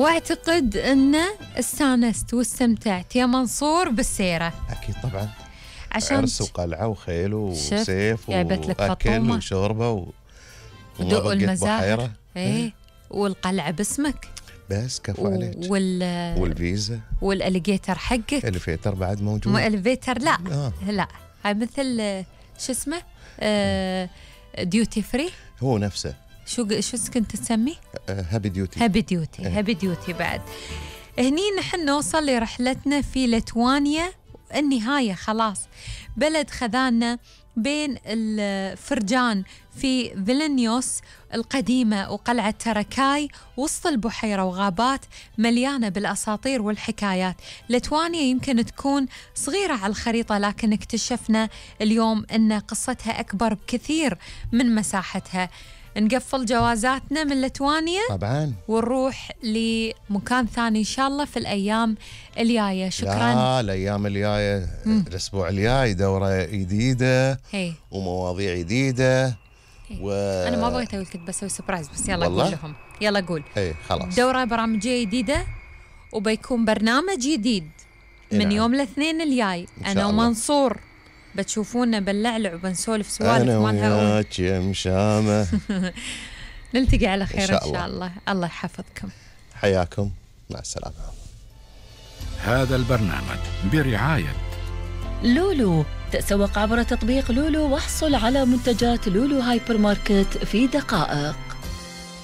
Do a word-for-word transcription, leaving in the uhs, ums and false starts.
واعتقد ان استانست واستمتعت يا منصور بالسيرة. اكيد طبعا، عشان عرس وقلعه وخيل وسيف واكل وشوربه و... ودق المزاهر. ايه والقلعه باسمك بس كفو عليك. وال والفيزا والاليجيتر حقك. الفيتر بعد موجود. مو الفيتر لا آه. لا هاي مثل شو اسمه آه ديوتي فري. هو نفسه. شو شو كنت تسميه؟ هابي ديوتي. هابي ديوتي هابي ديوتي. بعد هني نحن نوصل لرحلتنا في ليتوانيا النهاية. خلاص بلد خذانا بين الفرجان في فيلنيوس القديمة وقلعة تراكاي وسط البحيرة وغابات مليانة بالأساطير والحكايات. ليتوانيا يمكن تكون صغيرة على الخريطة، لكن اكتشفنا اليوم أن قصتها أكبر بكثير من مساحتها. نقفل جوازاتنا من ليتوانيا طبعا ونروح لمكان ثاني إن شاء الله في الأيام الجاية. شكرا. لا الأيام الجاية الأسبوع الجاي دورة جديدة هي. ومواضيع جديدة و... أنا ما بغيت أقول كنت بسوي سبرايز بس يلا قول لهم. يلا قول. ايه خلاص. دورة برامجية جديدة وبيكون برنامج جديد من نعم. يوم الاثنين الجاي أنا ومنصور بتشوفونا باللعلع وبنسولف سوالف أنا مالها وياك يا مشامة. نلتقي على خير إن شاء, إن شاء الله. الله يحفظكم. حياكم، مع السلامة. هذا البرنامج برعاية لولو. تسوق عبر تطبيق لولو واحصل على منتجات لولو هايبر ماركت في دقائق.